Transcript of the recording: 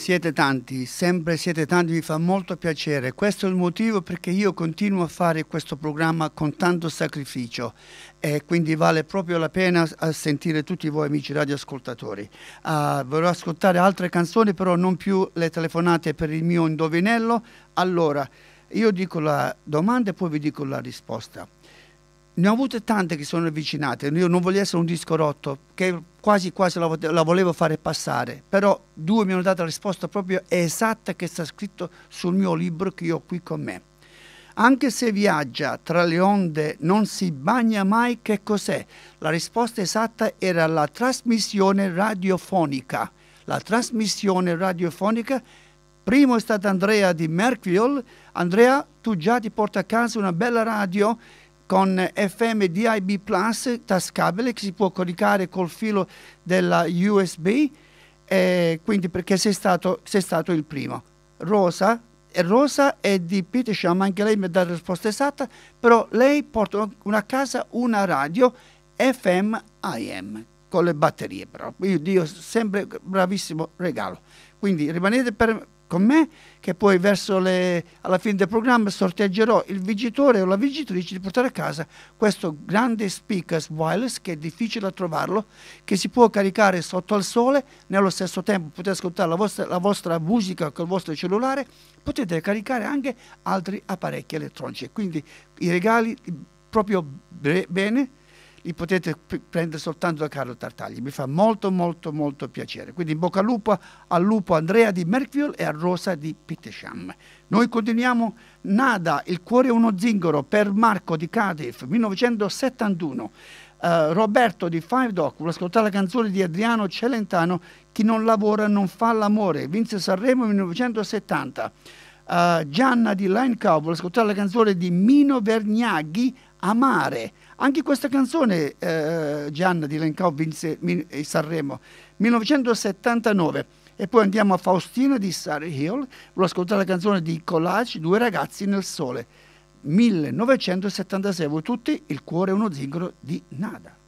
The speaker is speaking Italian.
Siete tanti, sempre siete tanti, mi fa molto piacere. Questo è il motivo perché io continuo a fare questo programma con tanto sacrificio e quindi vale proprio la pena a sentire tutti voi amici radioascoltatori. Vorrò ascoltare altre canzoni, però non più le telefonate per il mio indovinello. Allora, io dico la domanda e poi vi dico la risposta. Ne ho avute tante che sono avvicinate, io non voglio essere un disco rotto, che quasi la volevo fare passare, però due mi hanno dato la risposta proprio esatta che sta scritto sul mio libro che io ho qui con me. Anche se viaggia tra le onde non si bagna mai, che cos'è? La risposta esatta era la trasmissione radiofonica. La trasmissione radiofonica. Primo è stata Andrea di Merkville. Andrea, tu già ti porti a casa una bella radio con FM DIB Plus tascabile che si può caricare col filo della USB, quindi perché sei stato il primo. Rosa è di Petersham, anche lei mi dà la risposta esatta, però lei porta a casa una radio FM AM con le batterie, però io Dio sempre bravissimo regalo. Quindi rimanete con me che poi alla fine del programma sorteggerò il vincitore o la vincitrice di portare a casa questo grande speaker wireless che è difficile da trovarlo, che si può caricare sotto al sole, nello stesso tempo potete ascoltare la vostra musica col vostro cellulare, potete caricare anche altri apparecchi elettronici, quindi i regali proprio bene li potete prendere soltanto da Carlo Tartaglia. Mi fa molto molto molto piacere. Quindi in bocca al lupo Andrea di Merkville e a Rosa di Petersham. Noi continuiamo. Nada, il cuore è uno zingaro per Marco di Cardiff, 1971. Roberto di Five Dock, vuole ascoltare la canzone di Adriano Celentano, Chi non lavora non fa l'amore, vinse Sanremo 1970. Gianna di Line Cow, vuole ascoltare la canzone di Mino Vergnaghi, Amare. Anche questa canzone Gianna di Lencao vinse Sanremo 1979. E poi andiamo a Faustina di Surrey Hill, vuole ascoltare la canzone di Collage, Due ragazzi nel sole, 1976. Voi tutti, il cuore è uno zingaro di Nada.